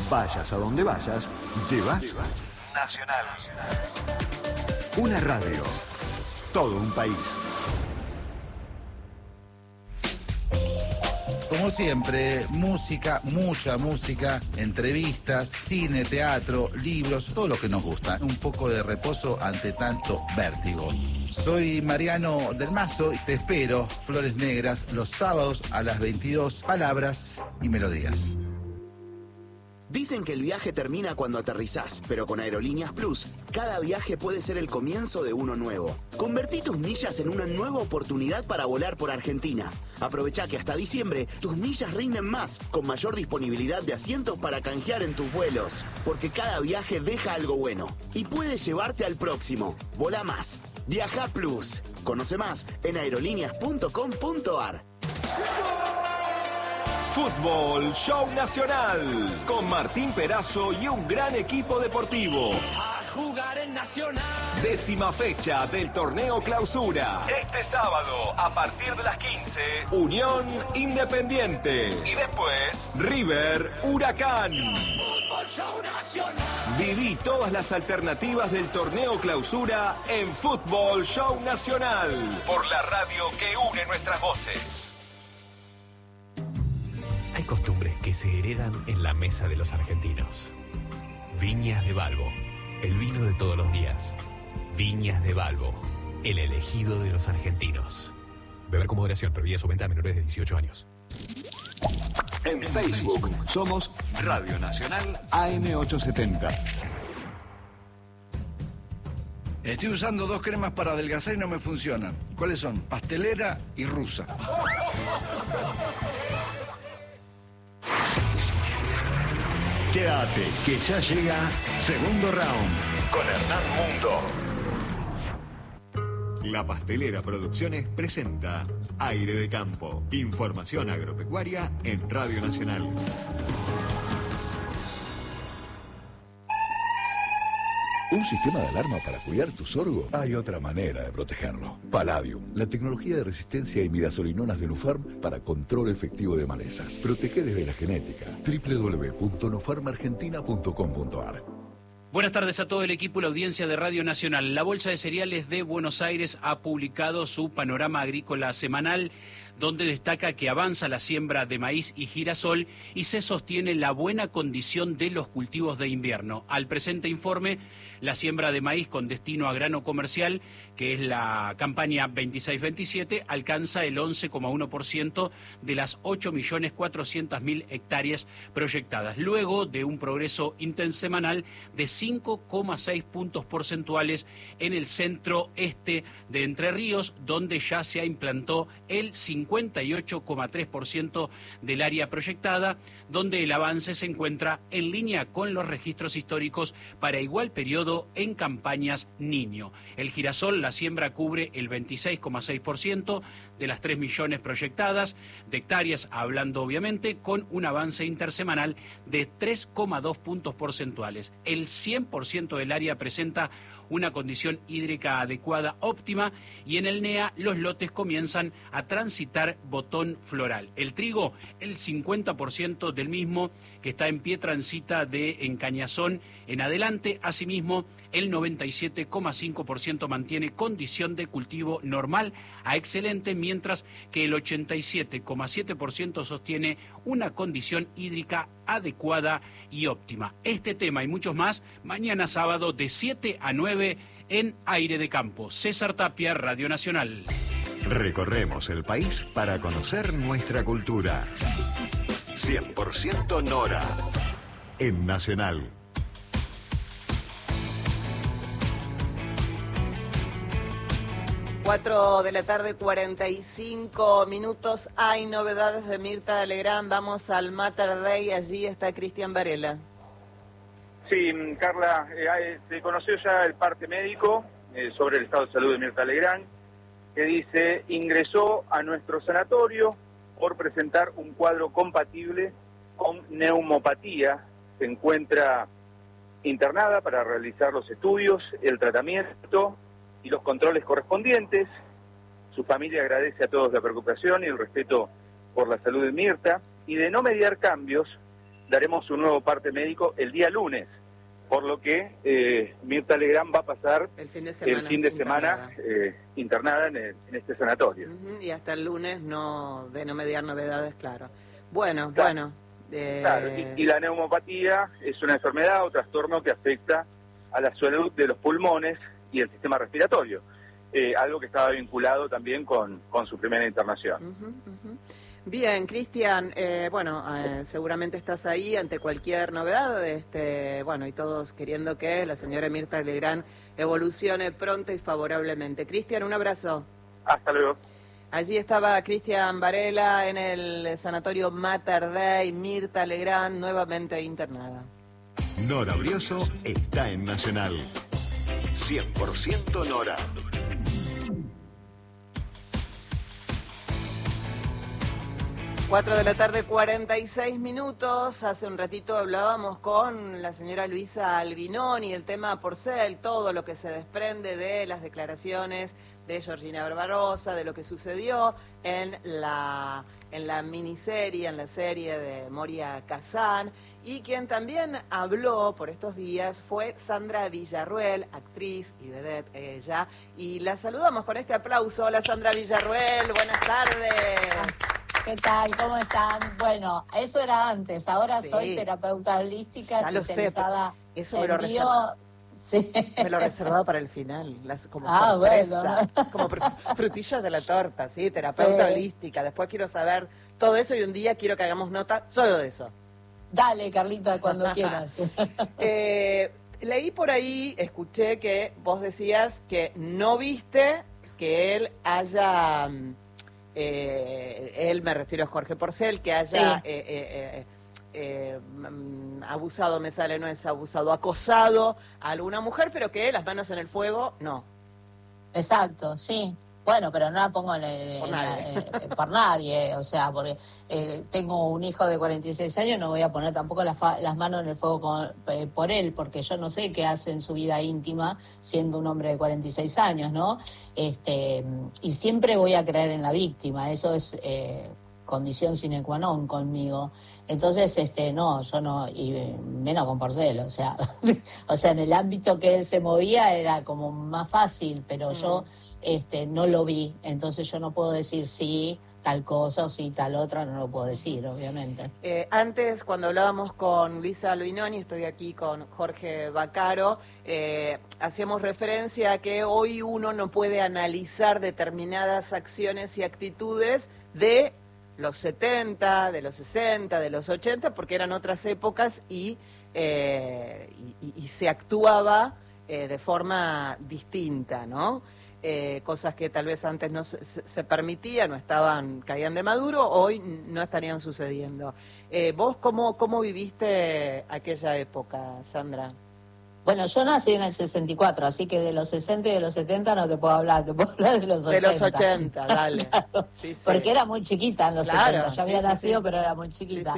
Vayas a donde vayas, llevas Nacional. Una radio. Todo un país. Como siempre, música, mucha música, entrevistas, cine, teatro, libros, todo lo que nos gusta. Un poco de reposo ante tanto vértigo. Soy Mariano del Mazo y te espero, Flores Negras, los sábados a las 22, palabras y melodías. Dicen que el viaje termina cuando aterrizás, pero con Aerolíneas Plus, cada viaje puede ser el comienzo de uno nuevo. Convertí tus millas en una nueva oportunidad para volar por Argentina. Aprovecha que hasta diciembre tus millas rinden más, con mayor disponibilidad de asientos para canjear en tus vuelos. Porque cada viaje deja algo bueno y puede llevarte al próximo. Volá más. Viaja Plus. Conoce más en aerolíneas.com.ar. Fútbol Show Nacional, con Martín Perazo y un gran equipo deportivo. A jugar en Nacional. 10ª fecha del torneo Clausura. Este sábado, a partir de las 15, Unión Independiente. Y después, River Huracán. Fútbol Show Nacional. Viví todas las alternativas del torneo Clausura en Fútbol Show Nacional. Por la radio que une nuestras voces. Hay costumbres que se heredan en la mesa de los argentinos. Viñas de Balbo, el vino de todos los días. Viñas de Balbo, el elegido de los argentinos. Beber con moderación, prohibida su venta a menores de 18 años. En Facebook somos Radio Nacional AM870. Estoy usando 2 cremas para adelgazar y no me funcionan. ¿Cuáles son? Pastelera y rusa. Quédate, que ya llega Segundo Round con Hernán Mundo. La Pastelera Producciones presenta Aire de Campo. Información agropecuaria en Radio Nacional. ¿Un sistema de alarma para cuidar tu sorgo? Hay otra manera de protegerlo. Palladium, la tecnología de resistencia a imidazolinonas de Nufarm para control efectivo de malezas. Protege desde la genética. www.nufarmargentina.com.ar. Buenas tardes a todo el equipo y la audiencia de Radio Nacional. La Bolsa de Cereales de Buenos Aires ha publicado su panorama agrícola semanal, donde destaca que avanza la siembra de maíz y girasol y se sostiene la buena condición de los cultivos de invierno. Al presente informe, la siembra de maíz con destino a grano comercial, que es la campaña 26-27, alcanza el 11,1% de las 8.400.000 hectáreas proyectadas, luego de un progreso intersemanal de 5,6 puntos porcentuales en el centro-este de Entre Ríos, donde ya se implantó el 58,3% del área proyectada, donde el avance se encuentra en línea con los registros históricos para igual periodo en campañas niño. El girasol, la siembra cubre el 26,6% de las 3 millones proyectadas de hectáreas, hablando obviamente, con un avance intersemanal de 3,2 puntos porcentuales. El 100% del área presenta una condición hídrica adecuada óptima y en el NEA los lotes comienzan a transitar botón floral. El trigo, el 50% del mismo que está en pie transita de encañazón en adelante. Asimismo, el 97,5% mantiene condición de cultivo normal a excelente, mientras que el 87,7% sostiene una condición hídrica adecuada y óptima. Este tema y muchos más, mañana sábado de 7 a 9 en Aire de Campo. César Tapia, Radio Nacional. Recorremos el país para conocer nuestra cultura. 100% Nora en Nacional. Cuatro de la tarde, 45 minutos. Hay novedades de Mirta Legrand. Vamos al Mater Dei. Allí está Cristian Varela. Sí, Carla, se conoció ya el parte médico sobre el estado de salud de Mirta Legrand, que dice: ingresó a nuestro sanatorio por presentar un cuadro compatible con neumopatía. Se encuentra internada para realizar los estudios, el tratamiento y los controles correspondientes. Su familia agradece a todos la preocupación y el respeto por la salud de Mirta, y de no mediar cambios, daremos un nuevo parte médico el día lunes, por lo que Mirta Legrand va a pasar el fin de semana internada en este sanatorio. Y hasta el lunes de no mediar novedades, claro. Bueno, claro. Claro, y la neumopatía es una enfermedad o trastorno que afecta a la salud de los pulmones y el sistema respiratorio, algo que estaba vinculado también con su primera internación. Bien, Cristian, seguramente estás ahí ante cualquier novedad, y todos queriendo que la señora Mirta Legrand evolucione pronto y favorablemente. Cristian, un abrazo. Hasta luego. Allí estaba Cristian Varela en el sanatorio Mater Dei, Mirta Legrand nuevamente internada. Nora Brioso está en Nacional. 100% Nora. Cuatro de la tarde, 46 minutos. Hace un ratito hablábamos con la señora Luisa Albinoni, el tema Porcel, todo lo que se desprende de las declaraciones de Georgina Barbarossa, de lo que sucedió en la miniserie, en la serie de Moria Kazan. Y quien también habló por estos días fue Sandra Villarruel, actriz y vedette ella. Y la saludamos con este aplauso. Hola Sandra Villarruel, buenas tardes. ¿Qué tal? ¿Cómo están? Bueno, eso era antes, ahora soy terapeuta holística. Ya lo sé, eso me lo reservaba. Sí. Me lo reservaba para el final, como sorpresa, bueno. Como frutillas de la torta, ¿sí? Terapeuta holística. Después quiero saber todo eso y un día quiero que hagamos nota solo de eso. Dale, Carlita, cuando quieras. Leí por ahí, escuché que vos decías que no viste que él haya... él, me refiero a Jorge Porcel, que haya abusado, no es abusado, acosado a alguna mujer, pero que las manos en el fuego, no. Exacto, sí. Bueno, pero no la pongo por nadie, o sea, porque tengo un hijo de 46 años, no voy a poner tampoco las manos en el fuego por él, porque yo no sé qué hace en su vida íntima siendo un hombre de 46 años, ¿no? Y siempre voy a creer en la víctima, eso es condición sine qua non conmigo. Entonces, no, yo no, y menos con Porcel, o sea, en el ámbito que él se movía era como más fácil, pero yo no lo vi, entonces yo no puedo decir sí, tal cosa o sí, tal otra, no lo puedo decir, obviamente. Antes, cuando hablábamos con Luisa Albinoni, estoy aquí con Jorge Baccaro, hacíamos referencia a que hoy uno no puede analizar determinadas acciones y actitudes de los 70, de los 60, de los 80, porque eran otras épocas y se actuaba de forma distinta, ¿no? Cosas que tal vez antes no se permitían, caían de maduro, hoy no estarían sucediendo. ¿Vos cómo viviste aquella época, Sandra? Bueno, yo nací en el 64, así que de los 60 y de los 70 no te puedo hablar, te puedo hablar de los 80. De los 80, dale. Claro, sí. Porque era muy chiquita en los 70, yo había nacido, pero era muy chiquita.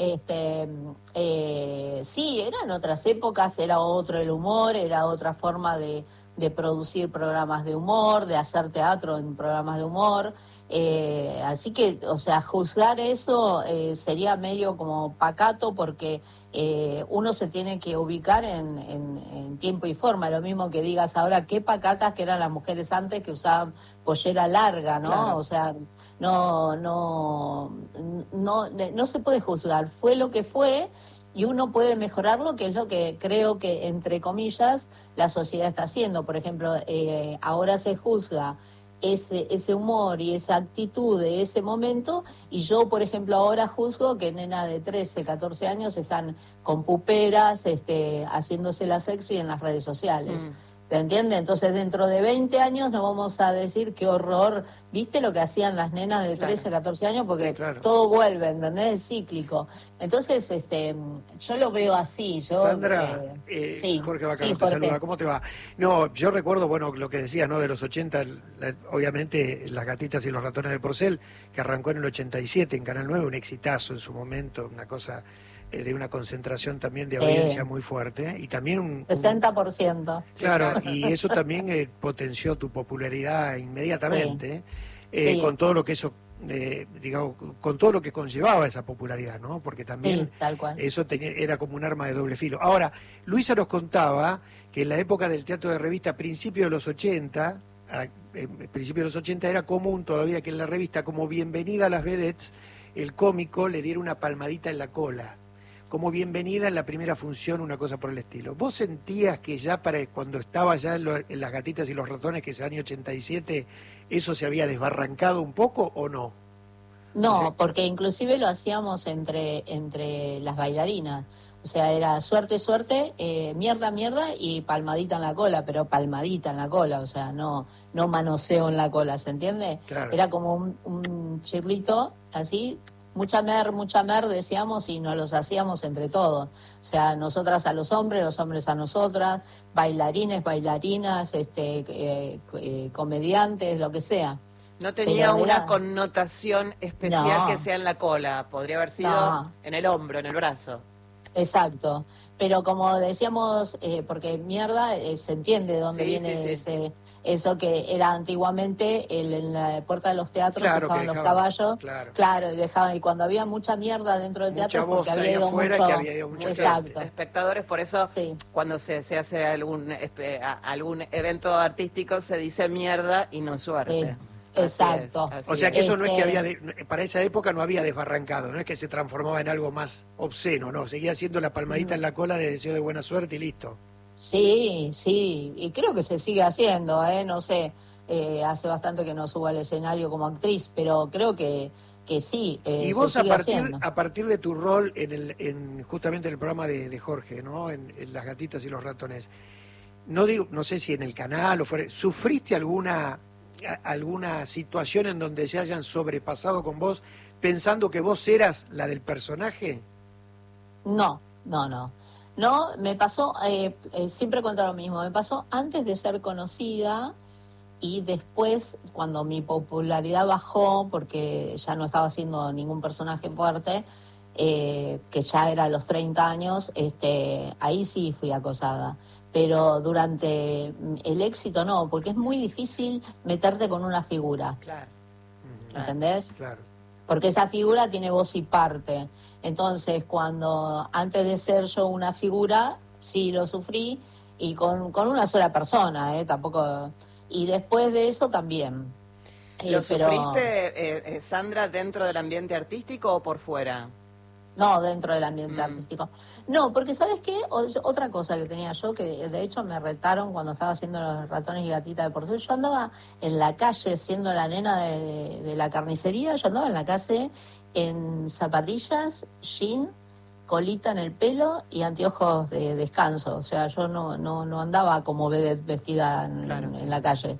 Sí, eran otras épocas, era otro el humor, era otra forma de producir programas de humor, de hacer teatro en programas de humor, así que, o sea, juzgar eso sería medio como pacato porque uno se tiene que ubicar en tiempo y forma, lo mismo que digas ahora qué pacatas que eran las mujeres antes que usaban pollera larga, ¿no? Claro. O sea, no se puede juzgar, fue lo que fue. Y uno puede mejorarlo, que es lo que creo que, entre comillas, la sociedad está haciendo. Por ejemplo, ahora se juzga ese humor y esa actitud de ese momento, y yo, por ejemplo, ahora juzgo que nenas de 13, 14 años están con puperas, haciéndose la sexy en las redes sociales. ¿Se entiende? Entonces, dentro de 20 años no vamos a decir qué horror. ¿Viste lo que hacían las nenas de 13, 14 años? Porque todo vuelve, ¿entendés? Es cíclico. Entonces, yo lo veo así. Sandra, Jorge Baccaro te saluda. ¿Cómo te va? No, yo recuerdo, bueno, lo que decías, ¿no? De los 80, obviamente, Las gatitas y los ratones de Porcel, que arrancó en el 87 en Canal 9, un exitazo en su momento, una cosa... de una concentración también de audiencia muy fuerte y también un 60%. Claro, y eso también potenció tu popularidad inmediatamente, con todo lo que eso digamos, con todo lo que conllevaba esa popularidad, ¿no? Porque también sí, tal cual. Eso era como un arma de doble filo. Ahora, Luisa nos contaba que en la época del teatro de revista, a principios de los 80, era común todavía que en la revista, como bienvenida a las vedettes, el cómico le diera una palmadita en la cola. Como bienvenida en la primera función, una cosa por el estilo. ¿Vos sentías que ya cuando estaba ya en Las Gatitas y los Ratones, que es el año 87, eso se había desbarrancado un poco o no? No, porque inclusive lo hacíamos entre las bailarinas. O sea, era suerte, mierda y palmadita en la cola, pero palmadita en la cola, o sea, no manoseo en la cola, ¿se entiende? Claro. Era como un chirlito así. Mucha mer, decíamos, y nos los hacíamos entre todos. O sea, nosotras a los hombres a nosotras, bailarines, bailarinas, comediantes, lo que sea. No tenía una connotación especial que sea en la cola, podría haber sido en el hombro, en el brazo. Exacto, pero como decíamos, porque mierda, se entiende de dónde viene eso que era antiguamente en la puerta de los teatros, estaban los caballos, claro, y cuando había mucha mierda dentro del teatro, porque había ido mucho, exacto. Espectadores, por eso cuando se hace algún evento artístico se dice mierda y no suerte. Sí. Exacto. O sea que eso no es que había, para esa época no había desbarrancado, no es que se transformaba en algo más obsceno, no, seguía siendo la palmadita en la cola de deseo de buena suerte y listo. Sí, y creo que se sigue haciendo, no sé, hace bastante que no subo al escenario como actriz, pero creo que sí. Y vos a partir de tu rol en justamente en el programa de Jorge, ¿no? En Las Gatitas y los Ratones, no sé si en el canal o fuera, ¿sufriste alguna situación en donde se hayan sobrepasado con vos pensando que vos eras la del personaje? No, me pasó, siempre cuento lo mismo, me pasó antes de ser conocida y después cuando mi popularidad bajó porque ya no estaba haciendo ningún personaje fuerte, que ya era a los 30 años, ahí sí fui acosada. Pero durante el éxito no, porque es muy difícil meterte con una figura. Claro. ¿Entendés? Claro. Porque esa figura tiene voz y parte. Entonces, antes de ser yo una figura, sí lo sufrí, y con una sola persona, tampoco. Y después de eso también. ¿Lo sufriste, Sandra, dentro del ambiente artístico o por fuera? No, dentro del ambiente artístico. No, porque ¿sabes qué? Otra cosa que tenía yo, que de hecho me retaron cuando estaba haciendo Los Ratones y Gatitas de Porcel. Yo andaba en la calle siendo la nena de la carnicería, yo andaba en la calle en zapatillas, jean, colita en el pelo y anteojos de descanso. O sea, yo no andaba como vedette vestida en la calle.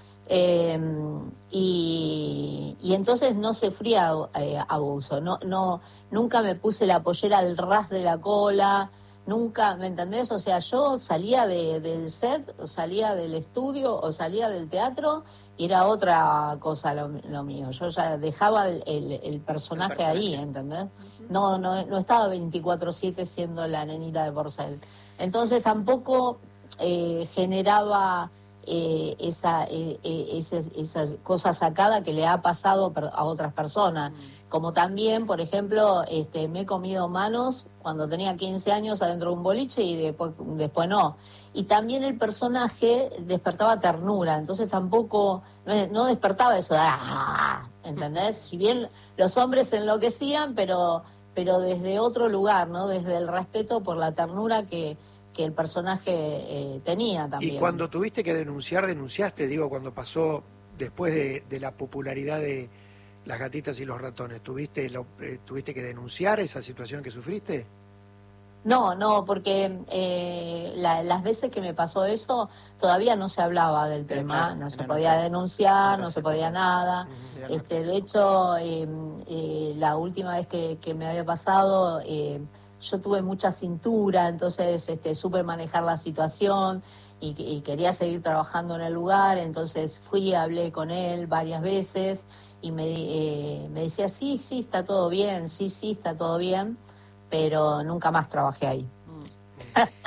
Y entonces no sufría abuso, nunca me puse la pollera al ras de la cola, nunca, ¿me entendés? O sea, yo salía del set, o salía del estudio, o salía del teatro, y era otra cosa lo mío. Yo ya dejaba el personaje ahí, ¿entendés? No estaba 24/7 siendo la nenita de Porcel. Entonces tampoco generaba esa cosa sacada que le ha pasado a otras personas. Como también, por ejemplo, me he comido manos cuando tenía 15 años adentro de un boliche y después no. Y también el personaje despertaba ternura, entonces tampoco, no despertaba eso, ¿entendés? Si bien los hombres enloquecían, pero desde otro lugar, ¿no? Desde el respeto por la ternura que el personaje tenía también. Y cuando tuviste que denunciaste, cuando pasó después de la popularidad de Las Gatitas y los Ratones, ¿tuviste que denunciar esa situación que sufriste? No, porque las veces que me pasó eso todavía no se hablaba del tema, no se podía denunciar, no se podía nada. De hecho, la última vez que me había pasado, yo tuve mucha cintura, entonces supe manejar la situación y quería seguir trabajando en el lugar, entonces hablé con él varias veces y me decía, sí, está todo bien, sí, está todo bien, pero nunca más trabajé ahí.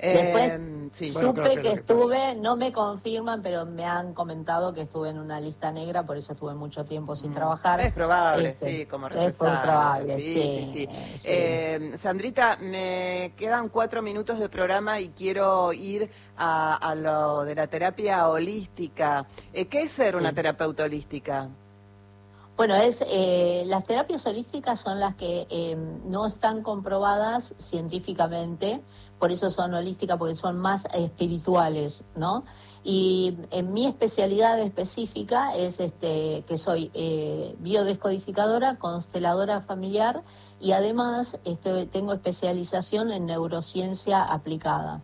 Después supe que estuve, no me confirman, pero me han comentado que estuve en una lista negra, por eso estuve mucho tiempo sin trabajar. Es probable, sí, como responsable. Es probable, sí. Sandrita, me quedan 4 minutos de programa y quiero ir a lo de la terapia holística. ¿Qué es ser una terapeuta holística? Bueno, las terapias holísticas son las que no están comprobadas científicamente, por eso son holísticas, porque son más espirituales, ¿no? Y en mi especialidad específica es que soy biodescodificadora, consteladora familiar y además tengo especialización en neurociencia aplicada.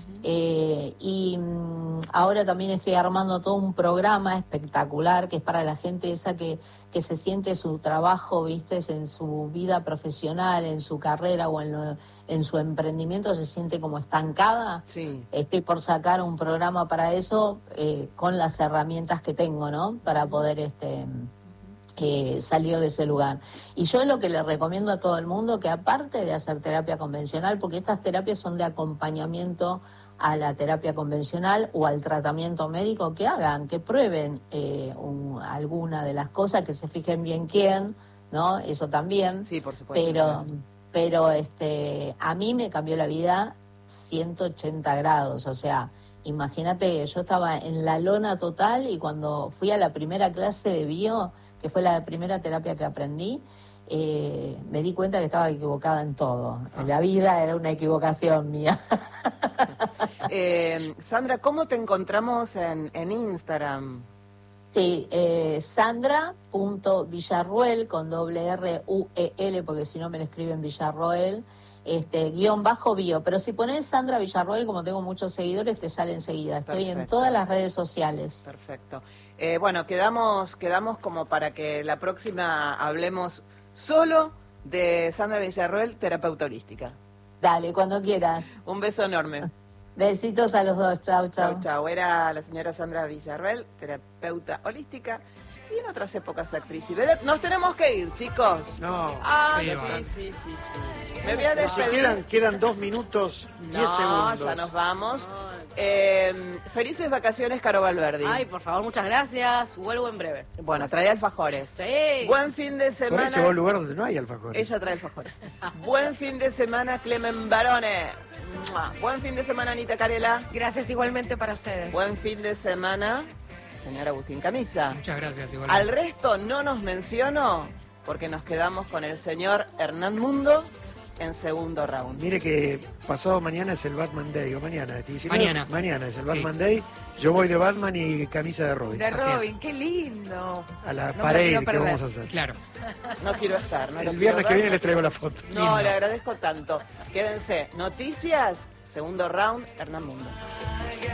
Ahora también estoy armando todo un programa espectacular que es para la gente esa que se siente su trabajo, viste, en su vida profesional, en su carrera o en su emprendimiento se siente como estancada. Sí. Estoy por sacar un programa para eso con las herramientas que tengo, ¿no? Para poder salir de ese lugar. Y yo lo que le recomiendo a todo el mundo, que aparte de hacer terapia convencional, porque estas terapias son de acompañamiento a la terapia convencional o al tratamiento médico, que prueben alguna de las cosas, que se fijen bien quién, ¿no? Eso también. Sí, por supuesto. Pero a mí me cambió la vida 180 grados, o sea, imagínate, yo estaba en la lona total y cuando fui a la primera clase de bio, que fue la primera terapia que aprendí, me di cuenta que estaba equivocada en todo. La vida era una equivocación mía. Sandra, ¿cómo te encontramos en Instagram? Sí, Sandra.Villarruel con RRUEL, porque si no me lo escriben Villarroel, _bio. Pero si pones Sandra Villarroel, como tengo muchos seguidores, te sale enseguida. Estoy en todas las redes sociales. Perfecto. Bueno, quedamos como para que la próxima hablemos solo de Sandra Villarroel, terapeuta holística. Dale, cuando quieras. Un beso enorme. Besitos a los dos. Chau, chau. Chau, chau. Era la señora Sandra Villarroel, terapeuta holística. Y en otras épocas actriz y vedette. Nos tenemos que ir, chicos. No. Sí. Me voy a despedir. Quedan 2 minutos, 10 segundos. Ya nos vamos. Felices vacaciones, Caro Valverdi. Ay, por favor, muchas gracias. Vuelvo en breve. Bueno, trae alfajores. Sí. Buen fin de semana. Por ese va a un lugar donde no hay alfajores. Ella trae alfajores. Buen fin de semana, Clemen Barone. Buen fin de semana, Anita Carela. Gracias igualmente para ustedes. Buen fin de semana, señor Agustín Camisa. Muchas gracias igualmente. Al resto no nos menciono porque nos quedamos con el señor Hernán Mundo en segundo round. Mire que pasado mañana es el Batman Day, o mañana. Mañana es el Batman Day. Yo voy de Batman y camisa de Robin. De Robin, qué lindo. A la pared que vamos a hacer. Claro. No quiero estar. El viernes que viene les traigo la foto. No, lindo. Le agradezco tanto. Quédense. Noticias, segundo round, Hernán Mundo.